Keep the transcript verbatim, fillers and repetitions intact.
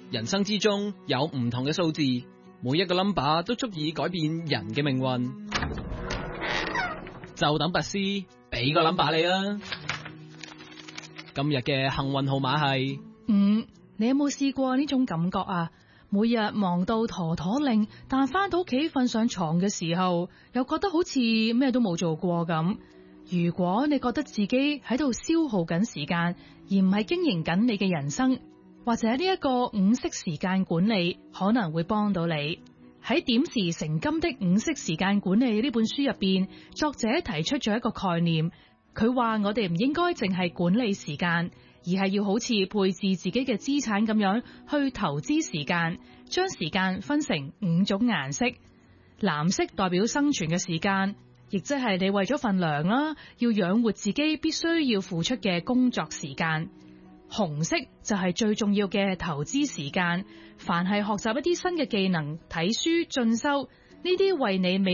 人生之中有唔同嘅數字，每一個 number 都足以改變人嘅命運。就等拔絲俾個 number 你啦。今日嘅幸運號碼係五。你有冇試過呢種感覺啊？每日忙到陀陀擰，但翻到屋企瞓上床嘅時候，又覺得好似咩都冇做過咁。如果你覺得自己喺度消耗緊時間，而唔係經營緊你嘅人生，或者呢一個五色時間管理可能會幫到你。喺點時成金的五色時間管理呢本書入邊，作者提出咗一個概念。佢話我哋唔應該淨係管理時間，而係要好似配置自己嘅資產咁樣去投資時間，將時間分成五種顏色。藍色代表生存嘅時間，亦即係你為咗份糧啦，要養活自己必須要付出嘅工作時間。紅色就係最重要嘅投資時間，凡係學習一啲新嘅技能、睇書進修，呢啲為你未